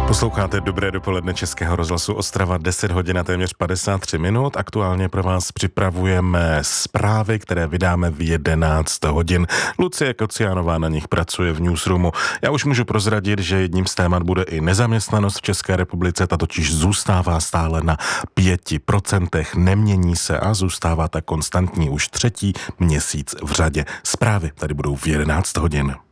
Posloucháte Dobré dopoledne Českého rozhlasu Ostrava, 10 hodin a téměř 53 minut. Aktuálně pro vás připravujeme zprávy, které vydáme v 11 hodin. Lucie Kociánová na nich pracuje v Newsroomu. Já už můžu prozradit, že jedním z témat bude i nezaměstnanost v České republice. Ta totiž zůstává stále na 5%, nemění se a zůstává tak konstantní už třetí měsíc v řadě. Zprávy tady budou v 11 hodin.